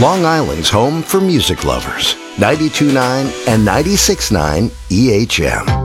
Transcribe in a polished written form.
Long Island's home for music lovers. 92.9 and 96.9 EHM.